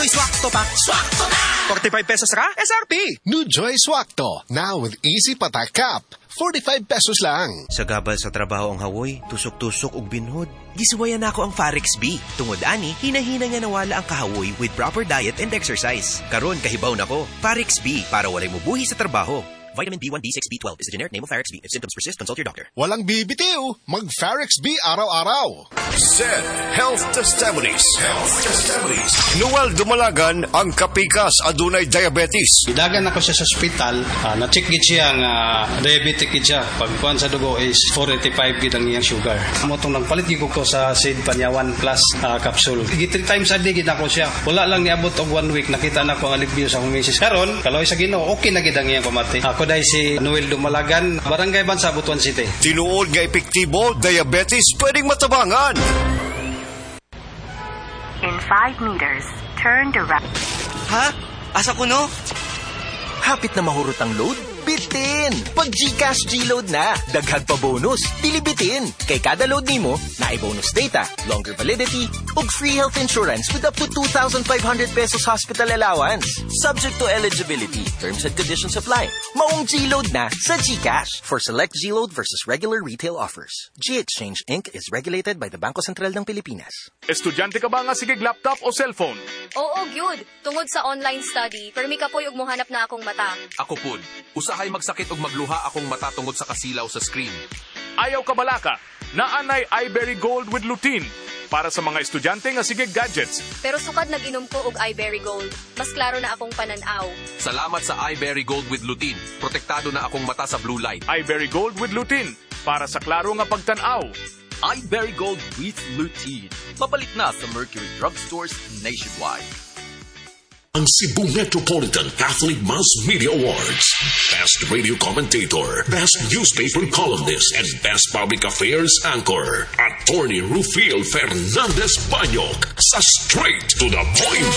Swakto pa. Swakto na! 45 pesos ra? SRP! New Joy Swakto. Now with easy patak cap. 45 pesos lang. Sa gabal sa trabaho ang hawoy, tusok-tusok ug binhod. Gisuwayan nako ang Farex B. Tungod ani, hinahina nga nawala ang kahawoy with proper diet and exercise. Karon kahibaw nako. Farex B para walay mubuhi sa trabaho. Vitamin B1, B6, B12 is the generic name of Farex B. If symptoms persist, consult your doctor. Walang bibitiw. Mag-Farex B araw-araw. Said Health Testimonies. Noel Dumalagan ang kapikas adunay diabetes. Idagan ako siya sa ospital, na-check gid siya nga diabetic gid siya. Pagkuan sa dugo is 485 gid ang iyang sugar. Motong nagpalit gid ko sa Sid Panyawan Plus capsule. 3 times a day gid ako siya. Wala lang niabot og 1 week nakita na ko ang alibyo sa akong misis. Karon, kaloy sa Ginoo, okay na gid ang iyang pamati. Ako dai si Noel Dumalagan, Barangay Bansa, Butuan City. Tinuod nga epektibo, diabetes pwedeng matabangan. In 5 meters, turn to right. Ha? Asa ko no? Hapit na mahurot ang load? Bitin! Pag GCash G-Load na, daghan pa bonus. Dili bitin! Kay kada load nimo, naay bonus data, longer validity, ug free health insurance with up to 2,500 pesos hospital allowance. Subject to eligibility. Terms and conditions apply. Maong G-Load na sa GCash. For select G-Load versus regular retail offers. G-Exchange Inc. is regulated by the Bangko Sentral ng Pilipinas. Estudyante ka ba nga sigig laptop o cellphone? Oo, gyud. Tungod sa online study, permi ka po'y ug mohanap na akong mata. Ako pud, usahay magsakit og magluha akong mata tungod sa kasilaw sa screen. Ayaw ka balaka, naanay iBerry Gold with lutein para sa mga estudyante nga sigig gadgets. Pero sukad nag-inom ko og iBerry Gold. Mas klaro na akong pananaw. Salamat sa iBerry Gold with lutein. Protektado na akong mata sa blue light. iBerry Gold with lutein para sa klaro nga pagtanaw. iBerry Gold with lutein. Mapalit na sa Mercury Drugstores nationwide. Ang Cebu Metropolitan Catholic Mass Media Awards. Best Radio Commentator, Best Newspaper Columnist, and Best Public Affairs Anchor. Attorney Rufiel Fernandez Banyok sa Straight to the Point.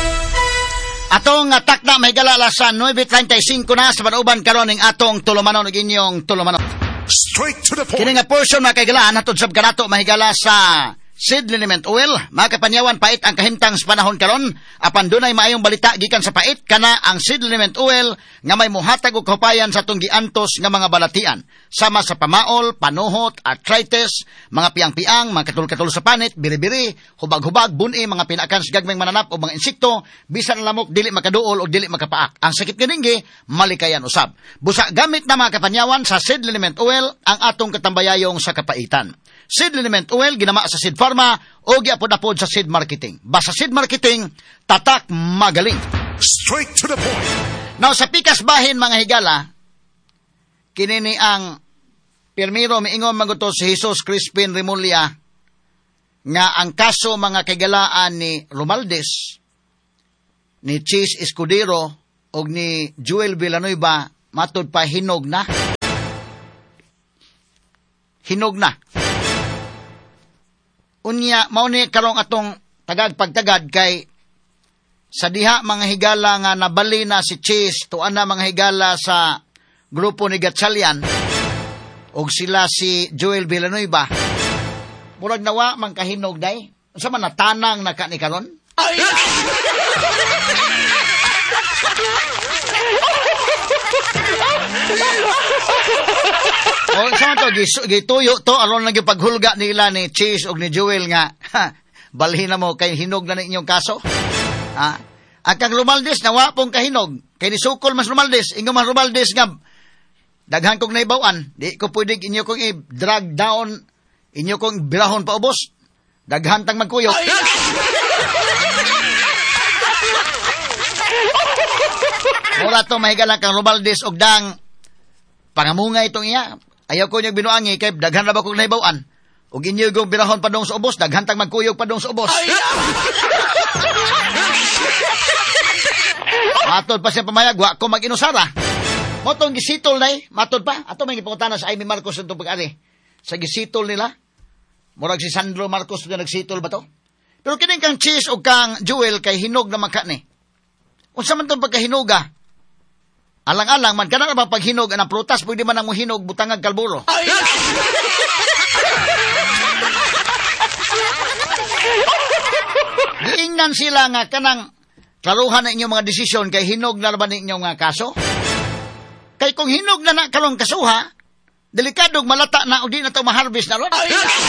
Atong takna may galala sa 9:35 na sa manuban karon ning atong tulumanon ug inyong tulumanon. Straight to the point. Kini nga portion makagilaan hatod sab kanato mahigala sa Seed Liniment Oil, mga kapanyawan, pait ang kahimtang sa panahon karon. Apan dunay maayong balita gikan sa pait kana ang Seed Liniment Oil nga may muhatag og kahupayan sa atong giantos nga mga balatian sama sa pamaol, panuhot, arthritis, mga piang-piang, mga katul-katul sa panit, biri-biri, hubag-hubag, buni, mga pinakan sa gagmayng mananap o mga insekto, bisan lamok dili makaduol o dili makapaak. Ang sakit kaninggi malikayan usab. Busa gamit na mga kapanyawan sa Seed Liniment Oil ang atong katambayayong sa kapaitan. Seed Liniment Oil ginama sa Seed Pharma o giapod-apod sa Seed Marketing. Basta Seed Marketing, tatak magaling. Straight to the point. Now sa pikas bahin mga higala, kinini ang pirmiro miingon maguto si Jesus Crispin Remulla nga ang kaso mga kagalaan ni Romualdez, ni Chis Escudero o ni Joel Villanueva matod pa hinog na. Hinog na. Unya, mauni karong atong tagad-pagtagad kay sa diha mga higala nga nabali na si Chis, tuan na mga higala sa grupo ni Gatchalian, o sila si Joel Villanueva. Murag nawa, mang kahinog day. Sa man natanang na ni karon? Ay! O sama to gituyo to aron lang paghulga nila ni Chis og ni Joel nga balhin na mo kay hinog na inyong kaso. At kang Romualdez nawa pong kahinog kay ni sukol mas Romualdez ingon mas Romualdez nga daghan kong naibawan di ko pwede inyo kong i-drag down inyo kong birahon pa ubos daghan tang magkuyok. Mura to mahigalang kang Romualdez og dang pangamungay itong iya. Ayaw ko niyang binuangi kay daghan na ba kong naibawan. Ug inyo gong birahon pa dong sa ubos, daghan tang magkuyog pa dong sa ubos. Matod pa siya pamayag, wa ko mag-inusara. Motong gisitol nay, matod pa. Ato may gipangutana sa Amy Marcos itong pag-ari. Sa gisitol nila, murag si Sandro Marcos na nagsitol ba to? Pero kining kang Chis o kang Joel kay hinog na maka ni. Unsa man tong pagkahinuga? Alang-alang man kana ba paghinog anang prutas pwede man ang hinog butangag kalburo. Giingnan sila nga kanang klaruhan na inyong mga desisyon kay hinog na naman inyong mga kaso. Kay kung hinog na karong kasuha, delikadong malata na o di na ito ma-harvest na ron.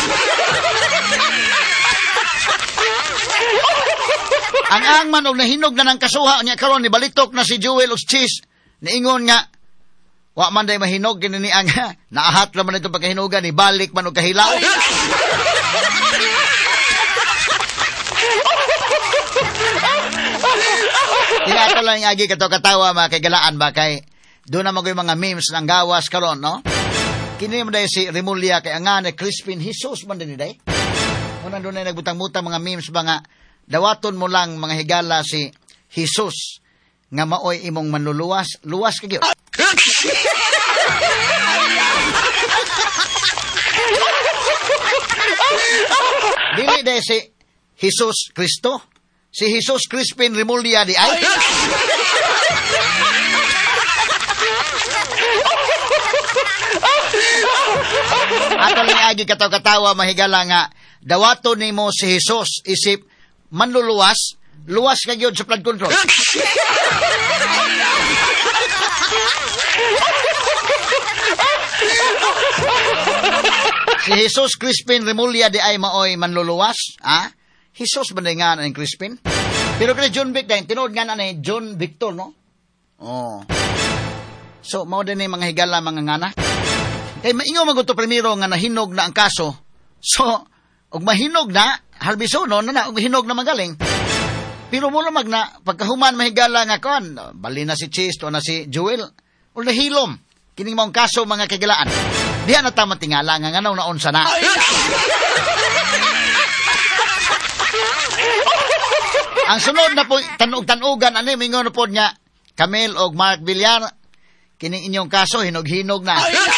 Ang angman og nahinog na ng kasuha niya karon ni balitok na si Jewel og Cheese niingon nga wa man day mahinog kinini ang naahat naman ito pagkahinugan ni balik man og kahilaw. Kaya lang yung agi katawa mga kagalaan ba kay doon na magoy mga memes ng gawas karon no? Kini mo day si Remulia kay nga ni Crispin Jesus man din day. Una doon na nagbutang-butang mga memes ba nga dawaton mo lang mga higala si Jesus nga maoy imong manluluwas. Luwas ka gyud. Dili day si Jesus Cristo. Si Jesus Crispin Remulia di ay. Ato ni agi katawa mahigala nga dawaton nimo si Jesus isip manluluwas, luwas ka gyud sa flood control. Si Jesus Crispin Remulia di ay maoy manluluwas, ha? Jesus ba nga na Crispin? Pero kaya John Vic dahil, tinood nga na ni John Victor, no? Oh. So, mao din mga higala mga ngana. Kaya maingaw maguto primero nga nahinog na ang kaso. So, og mahinog na, harbiso, no? Og mahinog na magaling. Pero mula na, pagkahuman mahigala nga kon, bali na si Cheese, to na si Joel, o nahilom. Kining maong kaso mga kagilaan. Diya na tama tingala nga nganaw na onsa na. Ang sunod na po, tanugan, ano yung mingon po niya, Camille o Mark Villar, kining inyong kaso, hinog-hinog na.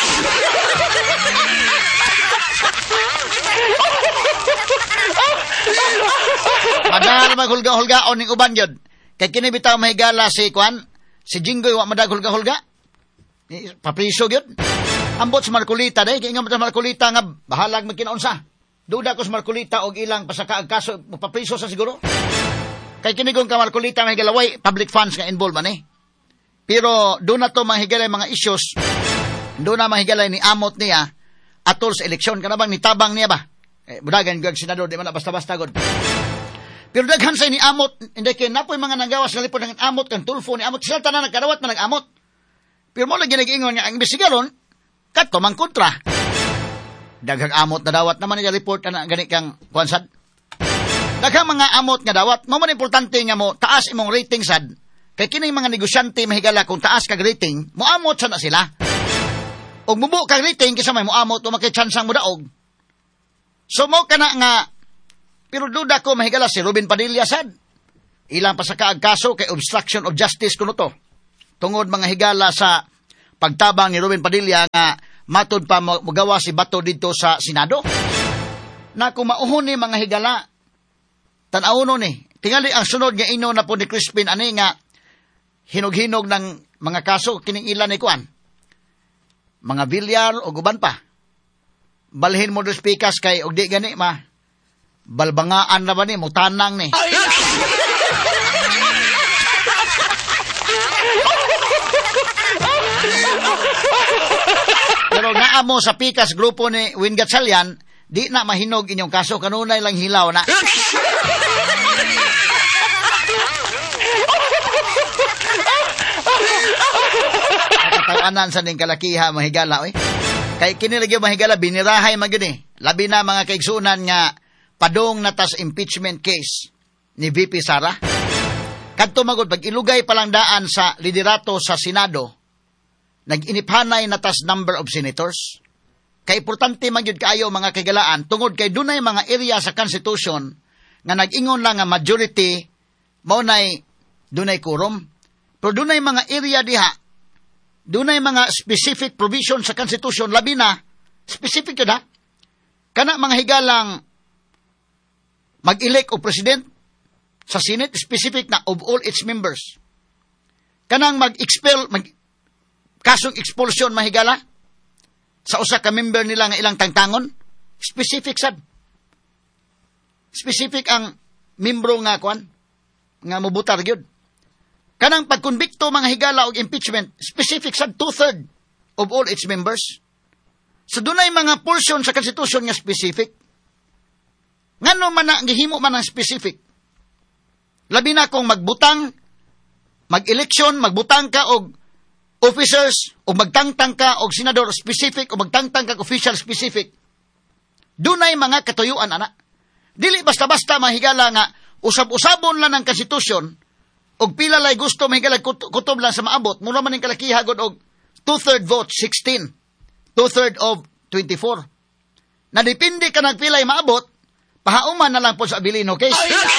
Madahal maghulga-hulgaon ng uban yun. Kaya kinibitaw mahigala si Kwan, si Jinggoy, wa madag hulga-hulga. Papriso yun. Ambot sa Marcolita, kaya nga sa Marcolita nga, bahalag magkinaunsa. Duda ko sa Marcolita og ilang pasaka ang kaso, papriso sa siguro. Kay kinigong ka Marcolita mahigalaway, public funds nga involved man eh. Pero doon na to mahigalay mga issues, doon na mahigalay ni amot niya, atol sa eleksyon, ka na bang nitabang niya ba? Budagan ko ang senador, di man na basta-basta god. Pero daghan sa ni amot, hindi kayo na po yung mga nanggawas ng lipod ng amot, kang tulfo ni amot, sila tanan nagkarawat man nag-amot. Pero mo lang ginag-ingon nga, ang imbestigaron, kato mang kontra. Daghang amot na dawat naman niya report ka na ganit kang kuwansad. Daghang mga amot nga dawat, mo man importante nga mo, taas imong rating sad. Kay kining mga negosyante mahigala kung taas kag rating, mo amot sa na sila. Og mubo kag rating, kisa may mo amot o makitsansang mo daog. So mo ka na nga, pero duda ko mahigala si Ruben Padilla sad. Ilang pa sa kaag kaso kay obstruction of justice kuno to. Tungod mga higala sa pagtabang ni Ruben Padilla nga matod pa magawa si Bato dito sa Senado. Na kung mauhon ni mga higala, tanaw ni. Tingali ang sunod nga ino na po ni Crispin ani nga hinog-hinog ng mga kaso kining ilan ni Kuan. Mga Villar o guban pa. Balhin mo dos pikas kay og di gani ma. Balbangaan na ba ni mutanang ni. Pero naamo sa pikas grupo ni Win Gatchalian, di na mahinog inyong kaso, kanunay lang hilaw na. Nakatawanan sa ning kalakiha mahigala, oy. Kay kinilagyo mahigala, binirahay magyud eh. Labi na mga kaigsunan nga padong natas impeachment case ni VP Sara. Kadto magod pag ilugay palang daan sa liderato sa Senado, nag-iniphanay natas number of senators. Kay importante man gyud kaayo mga kagalaan tungod kay dunay mga area sa Constitution nga nag-ingon lang nga majority mao nay dunay quorum. Pero dunay mga area diha, dunay mga specific provision sa Constitution labi na specific yun ha. Kana mga higalang mag-elect o president sa Senate, specific na of all its members. Kanang mag-expel, kasong expulsion mahigala sa usa ka member nila nga ilang tangtangon, specific sad. Specific ang membro nga kuan, nga mubutar gyud. Kanang pagkonbikto mga higala og impeachment, specific sa 2/3 of all its members. So dunay mga portion sa konstitusyon nga specific. Ngano man na gihimo man ang specific. Labi na kung magbutang, mag-election, magbutang ka og officers o magtangtang ka og senador specific o magtangtang ka official specific. Dunay mga katuyuan ana. Dili basta-basta mahigala nga usab-usabon lang ng konstitusyon og pila lay gusto mahigala kutob lang sa maabot, mura man ning kalakihagod og 2/3 vote 16, 2/3 of 24. Na depende ka nagpilay maabot, pahauman na lang po sa Abilino case.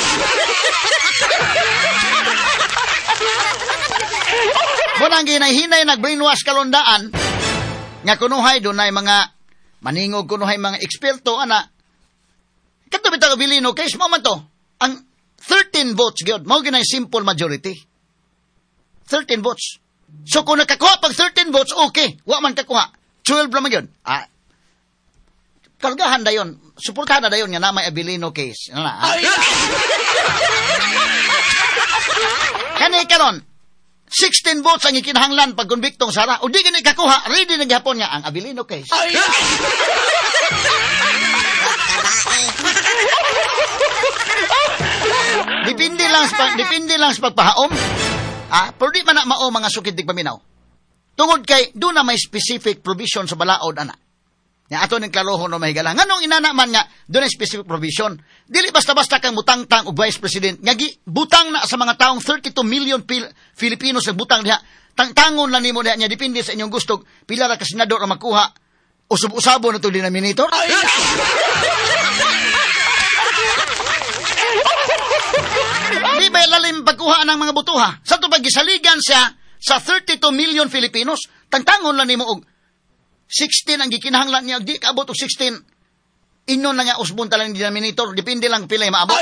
Munang ginay-hinay nag-brainwash kalondaan, nga kunuhay doon ay mga maningog kunuhay mga eksperto, ana, katubit ang Abilino case, mo man to, ang 13 votes, gyud, mo ginay simple majority. 13 votes. So kung nakakuha pag 13 votes, okay. Wa man kakuha. 12 naman yun. Kargahan na yun. Suportahan na yun nga na may Abilino case. Kani karon 16 votes ang ikinahanglan pag konbiktong Sara. O di gani kakuha, ready na gihapon nga ang Abilino case. Depende lang sa pagpahaom. Pero di man na mao mga sukid dig paminaw. Tungod kay doon na may specific provision sa balaod ana. Nga ato ning klarohon no mahigala. Nganong inana man nga doon ay specific provision. Dili basta-basta kang mutangtang og vice president nga butang na sa mga taong 32 million Filipinos ang butang diha. Tangtangon lang nimo diha nya depende sa inyong gusto pila ra ka senador ang makuha. Usab-usabo na to denominator. Di ba lalim pagkuha ng mga butuha? Sa ito pagisaligan siya sa 32 million Filipinos, tangtangon lang nimo og 16 ang gikinahanglan niya, di kaabot og 16. Inon lang nga usbon talang denominator, depende lang pilay maabot.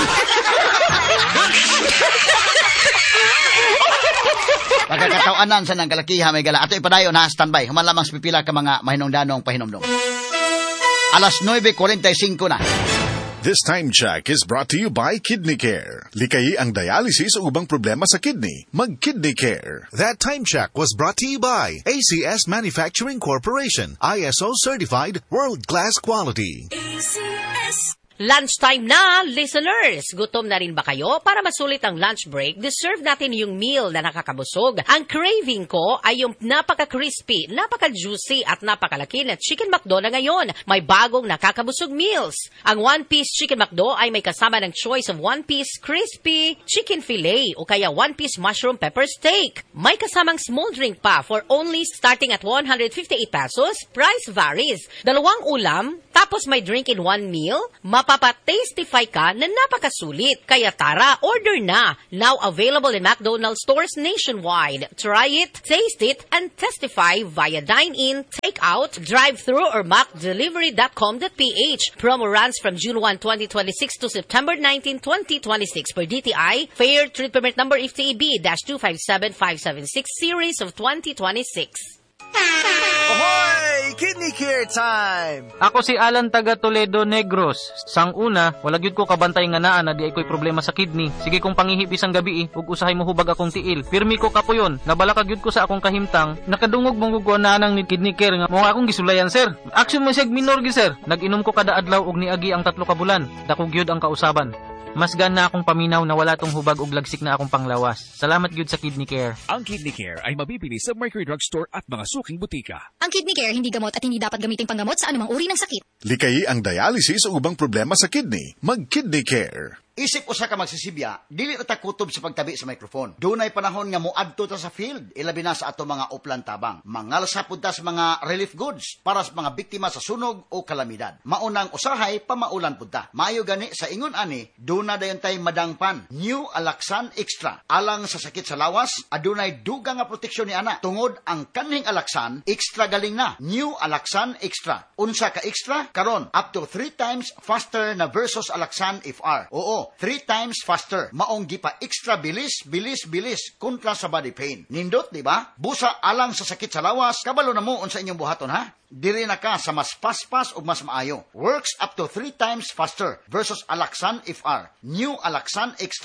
Pagkakatawanan sa nang kalakiha may gala. Ato ipadayon na standby. Human lamang pipila ka mga mahinungdanong pahinomdom. Alas 9:45 na. This time check is brought to you by Kidney Care. Likayi ang dialysis o ubang problema sa kidney. Mag-Kidney Care. That time check was brought to you by ACS Manufacturing Corporation. ISO certified world-class quality. ACS. Lunchtime na, listeners! Gutom na rin ba kayo? Para masulit ang lunch break, deserve natin yung meal na nakakabusog. Ang craving ko ay yung napaka-crispy, napaka-juicy at napakalaki na Chicken McDo na ngayon. May bagong nakakabusog meals. Ang one-piece Chicken McDo ay may kasama ng choice of one-piece crispy chicken fillet o kaya one-piece mushroom pepper steak. May kasamang small drink pa for only starting at 158 pesos. Price varies. 2 ulam, tapos may drink in one meal. Mapapa-tastify ka na napakasulit. Kaya tara, order na. Now available in McDonald's stores nationwide. Try it, taste it, and testify via dine-in, take-out, drive-thru, or macdelivery.com.ph. Promo runs from June 1, 2026 to September 19, 2026 per DTI. Fair Treat Permit Number FTEB-257576 Series of 2026. Ahoy! Kidney Care time! Ako si Alan taga Toledo Negros. Sang una, wala gyud ko kabantay nga naa na di ay ko'y problema sa kidney. Sige kong pangihip isang gabi ug usahay mo hubag akong tiil. Pirmi ko kapuyon, nabalaka gyud ko sa akong kahimtang. Nakadungog mong gugwa na nang ni Kidney Care nga mo akong gisulayan sir. Action mo sig minor gi sir. Nag-inom ko kada adlaw og niagi ang 3 ka bulan. Dako gyud ang kausaban. Mas gana akong paminaw na wala tong hubag ug lagsik na akong panglawas. Salamat gyud sa Kidney Care. Ang Kidney Care ay mabibili sa Mercury Drugstore at mga suking butika. Ang Kidney Care hindi gamot at hindi dapat gamitin panggamot sa anumang uri ng sakit. Likayi ang dialysis o ubang problema sa kidney. Mag-Kidney Care. Isip usa ka magsisibya, dili ta kutob sa pagtabi sa microphone. Dunay panahon nga moadto ta sa field, ilabi na sa ato mga uplan tabang. Mangalsa pud ta sa mga relief goods para sa mga biktima sa sunog o kalamidad. Maunang usahay pamaulan pud ta. Maayo gani sa ingon ani, duna dayon tay madangpan. New Alaxan Extra. Alang sa sakit sa lawas, adunay dugang nga proteksyon ni ana. Tungod ang kanhing Alaxan, extra galing na. New Alaxan Extra. Unsa ka extra? Karon up to 3 times faster na versus Alaxan FR. Oo, 3 times faster. Maong gipa extra bilis kontra sa body pain. Nindot, di ba? Busa alang sa sakit sa lawas, kabalo na mo unsa inyong buhaton ha? Diri na ka sa mas paspas o mas maayo. Works up to 3 times faster versus Alaxan FR. New Alaxan Extra.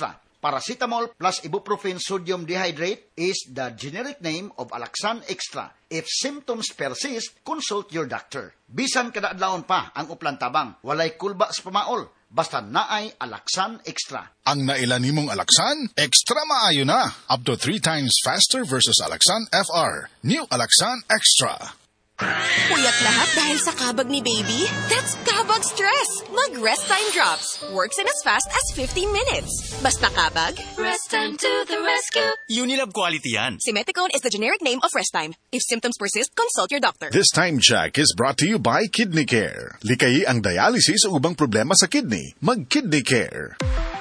Paracetamol plus ibuprofen sodium dehydrate is the generic name of Alaxan Extra. If symptoms persist, consult your doctor. Bisan kada adlawon pa ang uplantabang, walay kulba sa pamaol, basta naay Alaxan Extra. Ang nailan nimong Alaxan, extra maayo na. Up to 3 times faster versus Alaxan FR. New Alaxan Extra. Puyat lahat dahil sa kabag ni baby? That's kabag stress! Mag-Rest Time Drops. Works in as fast as 15 minutes. Basta kabag, Rest Time to the rescue. Unilab quality yan. Simeticone is the generic name of Rest Time. If symptoms persist, consult your doctor. This time check is brought to you by Kidney Care. Likayi ang dialysis o ubang problema sa kidney. Mag-Kidney Care.